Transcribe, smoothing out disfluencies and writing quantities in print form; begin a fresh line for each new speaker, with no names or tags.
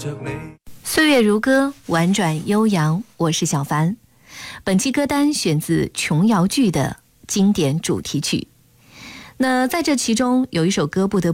岁月如歌，婉转悠扬，我是小凡。本期歌单选自琼瑶剧的经典主题曲。那在这其中有一首歌不得